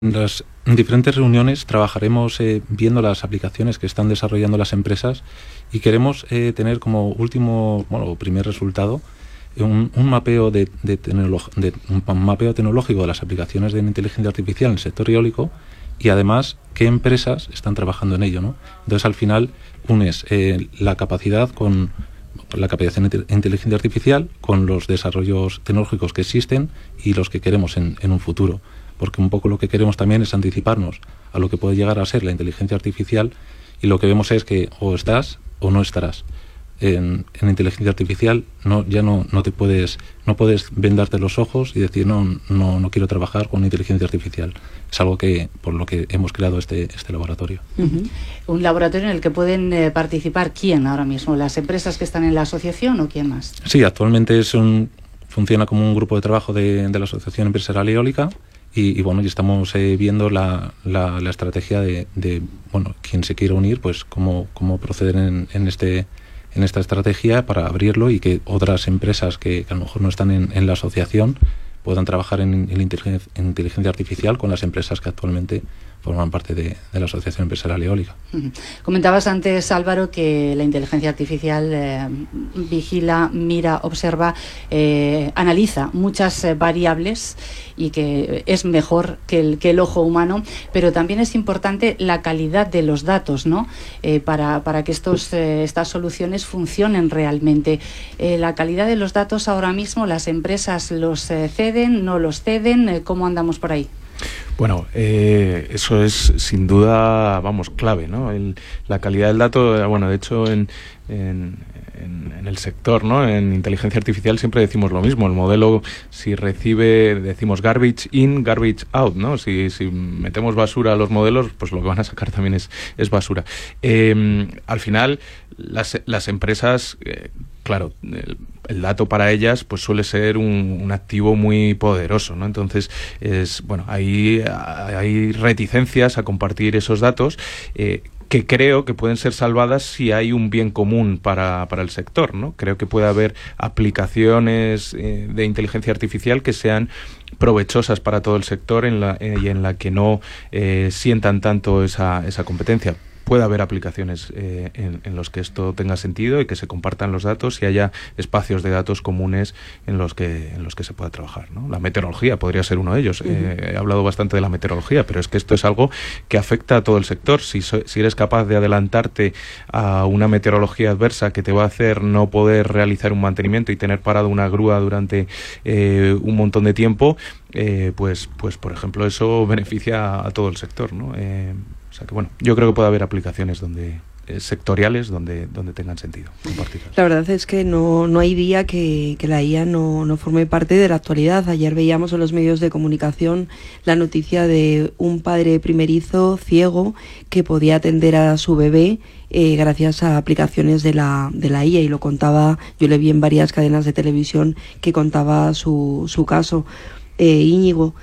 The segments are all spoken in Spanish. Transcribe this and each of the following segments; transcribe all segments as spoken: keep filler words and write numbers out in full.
En las diferentes reuniones trabajaremos eh, viendo las aplicaciones que están desarrollando las empresas y queremos eh, tener como último, bueno, primer resultado un, un mapeo de, de, de un mapeo tecnológico de las aplicaciones de inteligencia artificial en el sector eólico y además qué empresas están trabajando en ello, ¿no? Entonces al final unes eh, la capacidad con la capacidad de inteligencia artificial con los desarrollos tecnológicos que existen y los que queremos en, en un futuro. Porque un poco lo que queremos también es anticiparnos a lo que puede llegar a ser la inteligencia artificial y lo que vemos es que o estás o no estarás. En, en inteligencia artificial no, ya no, no te puedes, no puedes vendarte los ojos y decir no, no, no quiero trabajar con inteligencia artificial. Es algo que por lo que hemos creado este, este laboratorio. Uh-huh. Un laboratorio en el que pueden eh, participar ¿quién ahora mismo? ¿Las empresas que están en la asociación o quién más? Sí, actualmente es un, funciona como un grupo de trabajo de, de la Asociación Empresarial Eólica. Y, y bueno, y estamos eh, viendo la, la, la estrategia de, de, bueno, quien se quiera unir, pues cómo, cómo proceder en, en, este, en esta estrategia para abrirlo y que otras empresas que, que a lo mejor no están en, en la asociación puedan trabajar en, en, inteligencia, en inteligencia artificial con las empresas que actualmente forman parte de, de la Asociación Empresarial Eólica. Uh-huh. Comentabas antes, Álvaro, que la inteligencia artificial eh, vigila, mira, observa, eh, analiza muchas eh, variables y que es mejor que el, que el ojo humano, pero también es importante la calidad de los datos, ¿no? Eh, para, para que estos, eh, estas soluciones funcionen realmente. Eh, la calidad de los datos ahora mismo, las empresas los eh, ceden, no los ceden, eh, ¿cómo andamos por ahí? Bueno, eh, eso es sin duda, vamos, clave, ¿no? El, la calidad del dato, bueno, de hecho en, en, en, en el sector, ¿no? En inteligencia artificial siempre decimos lo mismo. El modelo, si recibe, decimos garbage in, garbage out, ¿no? Si, si metemos basura a los modelos, pues lo que van a sacar también es, es basura. Eh, al final, las, las empresas... Eh, Claro, el, el dato para ellas pues suele ser un, un activo muy poderoso, ¿no? Entonces, es bueno, hay, hay reticencias a compartir esos datos eh, que creo que pueden ser salvadas si hay un bien común para, para el sector, ¿no? Creo que puede haber aplicaciones eh, de inteligencia artificial que sean provechosas para todo el sector en la, eh, y en la que no eh, sientan tanto esa, esa competencia. Puede haber aplicaciones eh, en, en los que esto tenga sentido y que se compartan los datos y haya espacios de datos comunes en los que en los que se pueda trabajar, ¿no? La meteorología podría ser uno de ellos. Uh-huh. Eh, he hablado bastante de la meteorología, pero es que esto es algo que afecta a todo el sector. Si, so, si eres capaz de adelantarte a una meteorología adversa que te va a hacer no poder realizar un mantenimiento y tener parado una grúa durante eh, un montón de tiempo, eh, pues, pues por ejemplo, eso beneficia a, a todo el sector, ¿no? Eh, O sea que bueno, yo creo que puede haber aplicaciones donde eh, sectoriales donde donde tengan sentido compartirlas. La verdad es que no, no hay día que, que la I A no, no forme parte de la actualidad. Ayer veíamos en los medios de comunicación la noticia de un padre primerizo ciego que podía atender a su bebé eh, gracias a aplicaciones de la, de la I A, y lo contaba, yo le vi en varias cadenas de televisión que contaba su, su caso. Eh, Íñigo,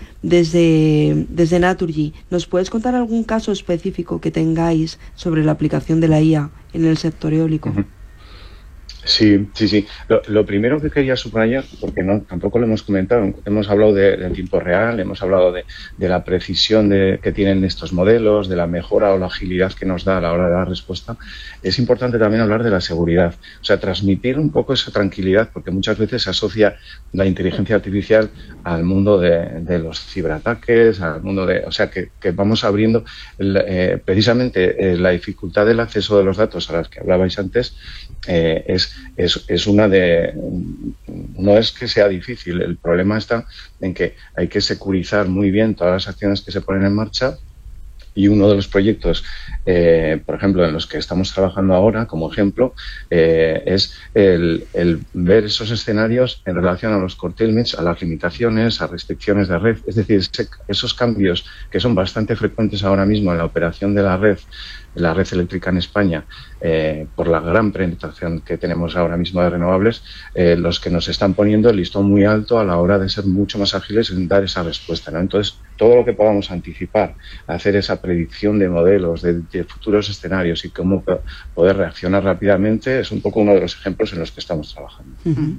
desde, desde Naturgy, ¿nos puedes contar algún caso específico que tengáis sobre la aplicación de la I A en el sector eólico? Uh-huh. Sí, sí, sí. Lo, lo primero que quería subrayar, porque no tampoco lo hemos comentado, hemos hablado de, de tiempo real, hemos hablado de, de la precisión de, que tienen estos modelos, de la mejora o la agilidad que nos da a la hora de dar respuesta. Es importante también hablar de la seguridad, o sea, transmitir un poco esa tranquilidad, porque muchas veces se asocia la inteligencia artificial al mundo de, de los ciberataques, al mundo de, o sea, que, que vamos abriendo el, eh, precisamente eh, la dificultad del acceso de los datos a las que hablabais antes. Eh, es, es, es una de... No es que sea difícil, el problema está en que hay que securizar muy bien todas las acciones que se ponen en marcha, y uno de los proyectos, eh, por ejemplo, en los que estamos trabajando ahora, como ejemplo, eh, es el, el ver esos escenarios en relación a los curtailments, a las limitaciones, a restricciones de red. Es decir, ese, esos cambios que son bastante frecuentes ahora mismo en la operación de la red, la red eléctrica en España, eh, por la gran penetración que tenemos ahora mismo de renovables, eh, los que nos están poniendo el listón muy alto a la hora de ser mucho más ágiles en dar esa respuesta, ¿no? Entonces, todo lo que podamos anticipar, hacer esa predicción de modelos, de, de futuros escenarios y cómo poder reaccionar rápidamente, es un poco uno de los ejemplos en los que estamos trabajando. Uh-huh.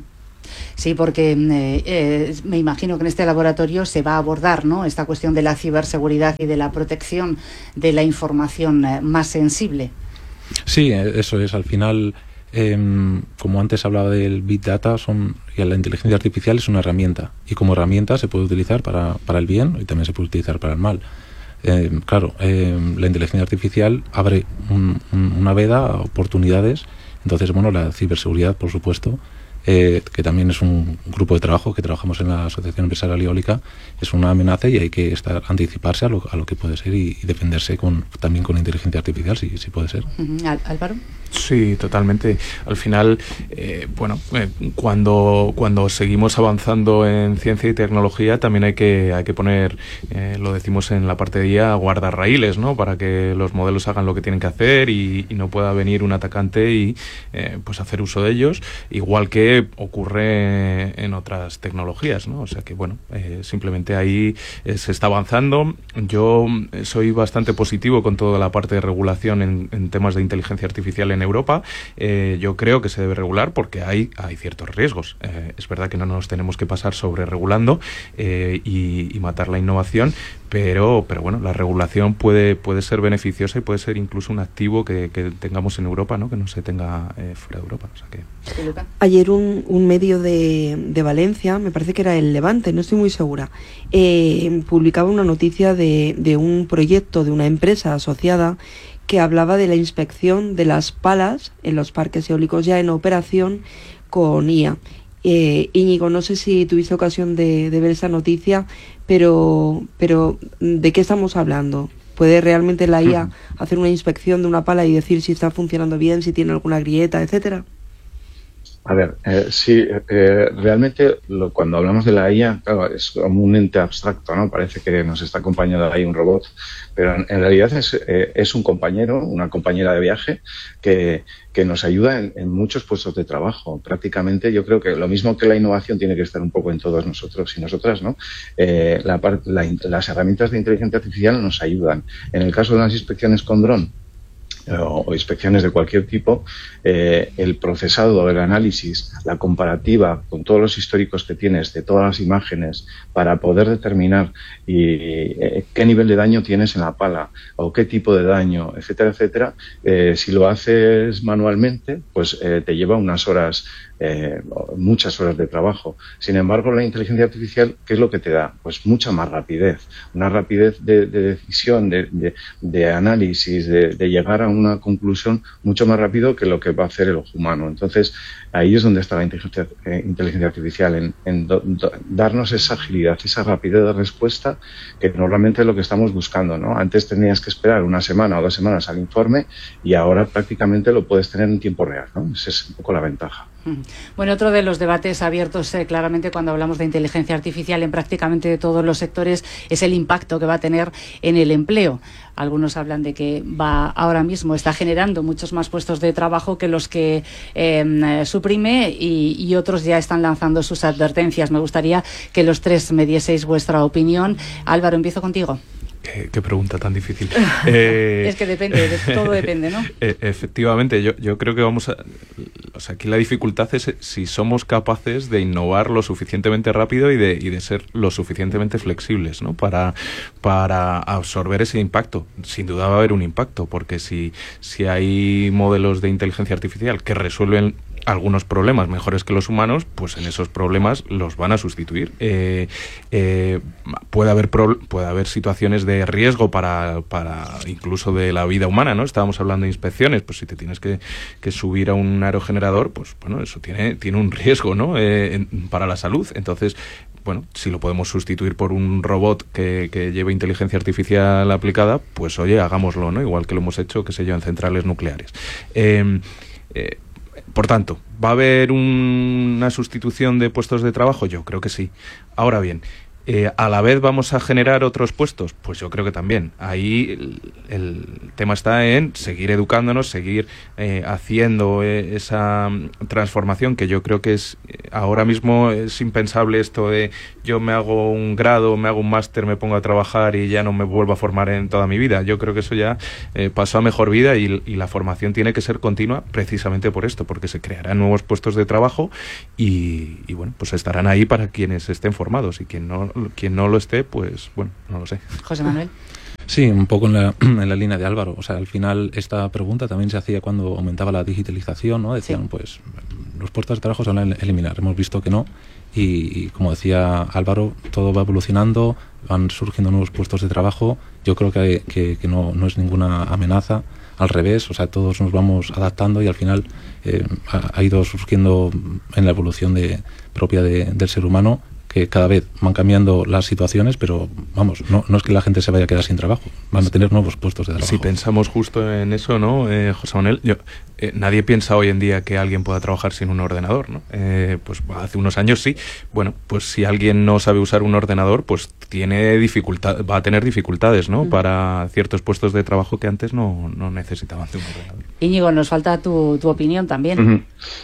Sí, porque eh, eh, me imagino que en este laboratorio se va a abordar, ¿no?, esta cuestión de la ciberseguridad y de la protección de la información eh, más sensible. Sí, eso es. Al final, eh, como antes hablaba del Big Data, son, y la inteligencia artificial es una herramienta. Y como herramienta se puede utilizar para, para el bien y también se puede utilizar para el mal. Eh, claro, eh, la inteligencia artificial abre un, un, una veda a oportunidades. Entonces, bueno, la ciberseguridad, por supuesto, eh, que también es un grupo de trabajo que trabajamos en la Asociación Empresarial Eólica, es una amenaza y hay que estar anticiparse a lo, a lo que puede ser y, y defenderse con, también con inteligencia artificial, si, si puede ser. Álvaro. Sí, totalmente. Al final, eh, bueno, eh, cuando cuando seguimos avanzando en ciencia y tecnología, también hay que hay que poner, eh, lo decimos en la parte de I A, guardarraíles, ¿no? Para que los modelos hagan lo que tienen que hacer y, y no pueda venir un atacante y eh, pues hacer uso de ellos, igual que ocurre en otras tecnologías, ¿no? O sea que, bueno, eh, simplemente ahí eh, se está avanzando. Yo soy bastante positivo con toda la parte de regulación en, en temas de inteligencia artificial en Europa. Eh, yo creo que se debe regular porque hay, hay ciertos riesgos. Eh, es verdad que no nos tenemos que pasar sobre regulando eh, y, y matar la innovación, pero, pero bueno, la regulación puede, puede ser beneficiosa y puede ser incluso un activo que, que tengamos en Europa, ¿no? Que no se tenga eh, fuera de Europa. O sea que... Ayer un, un medio de, de Valencia, me parece que era El Levante, no estoy muy segura, eh, publicaba una noticia de, de un proyecto de una empresa asociada que hablaba de la inspección de las palas en los parques eólicos ya en operación con I A. Eh, Íñigo, no sé si tuviste ocasión de, de ver esa noticia, pero, pero ¿de qué estamos hablando? ¿Puede realmente la I A hacer una inspección de una pala y decir si está funcionando bien, si tiene alguna grieta, etcétera? A ver, eh, sí, eh, realmente lo, cuando hablamos de la I A, claro, es como un ente abstracto, ¿no? Parece que nos está acompañando ahí un robot, pero en, en realidad es, eh, es un compañero, una compañera de viaje que, que nos ayuda en, en muchos puestos de trabajo. Prácticamente yo creo que lo mismo que la innovación tiene que estar un poco en todos nosotros y nosotras, ¿no? Eh, la, la, las herramientas de inteligencia artificial nos ayudan. En el caso de las inspecciones con dron, O, o inspecciones de cualquier tipo, eh, el procesado, el análisis, la comparativa con todos los históricos que tienes de todas las imágenes para poder determinar y, eh, qué nivel de daño tienes en la pala o qué tipo de daño, etcétera, etcétera, eh, si lo haces manualmente, pues eh, te lleva unas horas, eh, muchas horas de trabajo. Sin embargo, la inteligencia artificial, ¿qué es lo que te da? Pues mucha más rapidez, una rapidez de, de decisión, de, de, de análisis, de, de llegar a una conclusión mucho más rápido que lo que va a hacer el ojo humano. Entonces, ahí es donde está la inteligencia, eh, inteligencia artificial, en, en do, do, darnos esa agilidad, esa rapidez de respuesta que normalmente es lo que estamos buscando, ¿no? Antes tenías que esperar una semana o dos semanas al informe y ahora prácticamente lo puedes tener en tiempo real, ¿no? Esa es un poco la ventaja. Bueno, otro de los debates abiertos eh, claramente cuando hablamos de inteligencia artificial en prácticamente todos los sectores es el impacto que va a tener en el empleo. Algunos hablan de que va ahora mismo está generando muchos más puestos de trabajo que los que eh, suprime y, y otros ya están lanzando sus advertencias. Me gustaría que los tres me dieseis vuestra opinión. Álvaro, empiezo contigo. Qué, qué pregunta tan difícil. eh, es que depende, de, todo depende, ¿no? Eh, efectivamente, yo, yo creo que vamos a... O sea, aquí la dificultad es si somos capaces de innovar lo suficientemente rápido y de, y de ser lo suficientemente flexibles, ¿no? Para, para absorber ese impacto. Sin duda va a haber un impacto, porque si, si hay modelos de inteligencia artificial que resuelven algunos problemas mejores que los humanos, pues en esos problemas los van a sustituir. Eh, eh, puede haber pro, puede haber situaciones de riesgo para, para incluso de la vida humana, ¿no? Estábamos hablando de inspecciones, pues si te tienes que, que subir a un aerogenerador, pues bueno, eso tiene, tiene un riesgo, ¿no? Eh, en, para la salud. Entonces, bueno, si lo podemos sustituir por un robot que, que lleve inteligencia artificial aplicada, pues oye, hagámoslo, ¿no? Igual que lo hemos hecho, qué sé yo, en centrales nucleares. Eh, eh, Por tanto, ¿va a haber un, una sustitución de puestos de trabajo? Yo creo que sí. Ahora bien, Eh, ¿A la vez vamos a generar otros puestos? Pues yo creo que también. Ahí el, el tema está en seguir educándonos, seguir eh, haciendo eh, esa transformación, que yo creo que es ahora mismo es impensable esto de yo me hago un grado, me hago un máster, me pongo a trabajar y ya no me vuelvo a formar en toda mi vida. Yo creo que eso ya eh, pasó a mejor vida y, y la formación tiene que ser continua precisamente por esto, porque se crearán nuevos puestos de trabajo y, y bueno, pues estarán ahí para quienes estén formados, y quien no, quien no lo esté, pues bueno, no lo sé. José Manuel. Sí, un poco en la, en la línea de Álvaro. O sea, al final esta pregunta también se hacía cuando aumentaba la digitalización, ¿no? Decían, sí, pues los puestos de trabajo se van a eliminar. Hemos visto que no. Y, y como decía Álvaro, todo va evolucionando, van surgiendo nuevos puestos de trabajo. Yo creo que, que, que no, no es ninguna amenaza. Al revés, o sea, todos nos vamos adaptando y al final eh, ha, ha ido surgiendo en la evolución de, propia de, del ser humano, que cada vez van cambiando las situaciones, pero vamos, no, no es que la gente se vaya a quedar sin trabajo, van a tener nuevos puestos de trabajo. Si pensamos justo en eso, ¿no, eh, José Manuel? Yo, eh, nadie piensa hoy en día que alguien pueda trabajar sin un ordenador, ¿no? Eh, pues hace unos años sí. Bueno, pues si alguien no sabe usar un ordenador, pues tiene dificultad, va a tener dificultades, ¿no? Uh-huh. Para ciertos puestos de trabajo que antes no, no necesitaban de un ordenador. Íñigo, nos falta tu, tu opinión también. Uh-huh.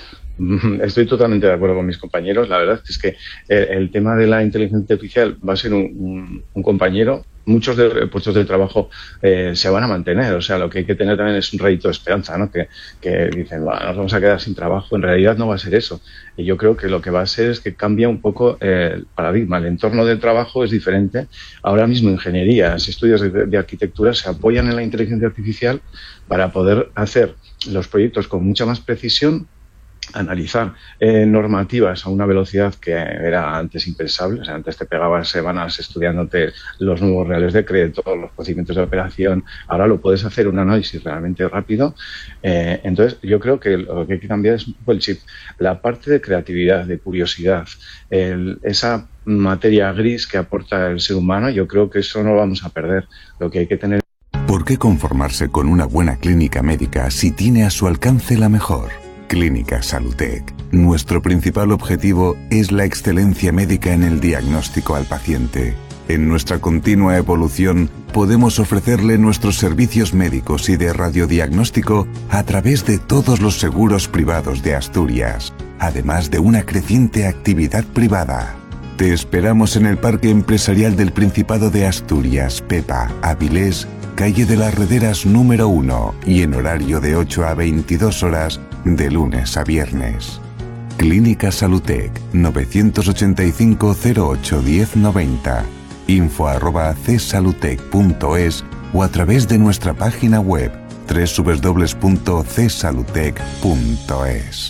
Estoy totalmente de acuerdo con mis compañeros. La verdad es que el, el tema de la inteligencia artificial va a ser un, un, un compañero. Muchos de, puestos de trabajo eh, se van a mantener. O sea, lo que hay que tener también es un rédito de esperanza, ¿no? Que, que dicen, bueno, nos vamos a quedar sin trabajo. En realidad no va a ser eso. Y yo creo que lo que va a ser es que cambia un poco eh, el paradigma. El entorno del trabajo es diferente. Ahora mismo ingenierías, estudios de, de arquitectura se apoyan en la inteligencia artificial para poder hacer los proyectos con mucha más precisión, analizar eh, normativas a una velocidad que era antes impensable. O sea, antes te pegabas semanas estudiándote los nuevos reales decretos, los procedimientos de operación. Ahora lo puedes hacer un análisis realmente rápido. Eh, entonces, yo creo que lo que hay que cambiar es un poco el chip. La parte de creatividad, de curiosidad, el, esa materia gris que aporta el ser humano, yo creo que eso no lo vamos a perder. Lo que hay que tener... ¿Por qué conformarse con una buena clínica médica si tiene a su alcance la mejor? Clínica Salutec. Nuestro principal objetivo es la excelencia médica en el diagnóstico al paciente. En nuestra continua evolución podemos ofrecerle nuestros servicios médicos y de radiodiagnóstico a través de todos los seguros privados de Asturias, además de una creciente actividad privada. Te esperamos en el Parque Empresarial del Principado de Asturias, Pepa, Avilés, calle de las Rederas número uno, y en horario de ocho a veintidós horas de lunes a viernes. Clínica Salutec, novecientos ochenta y cinco cero ocho diez noventa, info arroba csalutec punto es o a través de nuestra página web doble u doble u doble u punto c salutec punto es.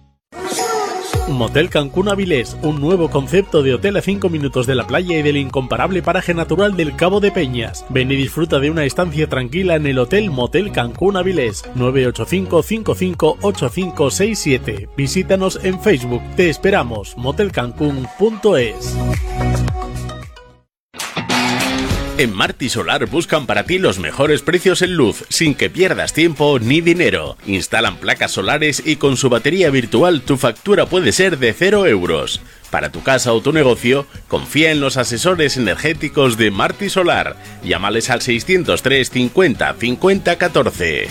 Motel Cancún Avilés, un nuevo concepto de hotel a cinco minutos de la playa y del incomparable paraje natural del Cabo de Peñas. Ven y disfruta de una estancia tranquila en el Hotel Motel Cancún Avilés. nueve ocho cinco cinco cinco ocho cinco seis siete. Visítanos en Facebook. Te esperamos. motel cancún punto es. En Marti Solar buscan para ti los mejores precios en luz, sin que pierdas tiempo ni dinero. Instalan placas solares y con su batería virtual tu factura puede ser de cero euros. Para tu casa o tu negocio, confía en los asesores energéticos de Marti Solar. Llámales al seiscientos tres cincuenta cincuenta catorce.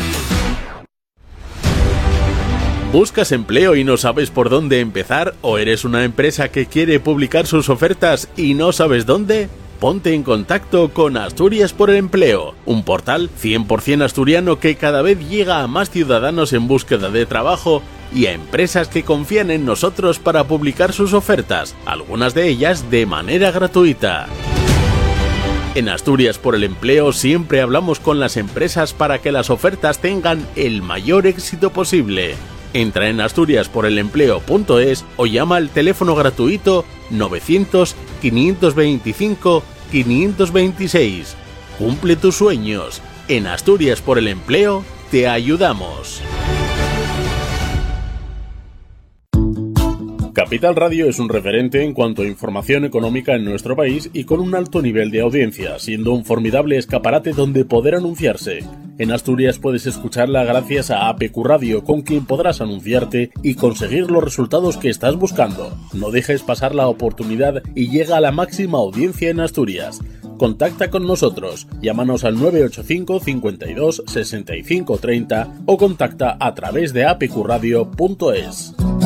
¿Buscas empleo y no sabes por dónde empezar? ¿O eres una empresa que quiere publicar sus ofertas y no sabes dónde? Ponte en contacto con Asturias por el Empleo, un portal cien por ciento asturiano que cada vez llega a más ciudadanos en búsqueda de trabajo y a empresas que confían en nosotros para publicar sus ofertas, algunas de ellas de manera gratuita. En Asturias por el Empleo siempre hablamos con las empresas para que las ofertas tengan el mayor éxito posible. Entra en asturias por el empleo punto es o llama al teléfono gratuito novecientos quinientos veinticinco quinientos veintiséis. Cumple tus sueños. En Asturias por el Empleo te ayudamos. Capital Radio es un referente en cuanto a información económica en nuestro país y con un alto nivel de audiencia, siendo un formidable escaparate donde poder anunciarse. En Asturias puedes escucharla gracias a A P Q Radio, con quien podrás anunciarte y conseguir los resultados que estás buscando. No dejes pasar la oportunidad y llega a la máxima audiencia en Asturias. Contacta con nosotros, llámanos al nueve ocho cinco, cincuenta y dos, sesenta y cinco, treinta o contacta a través de a p q radio punto es.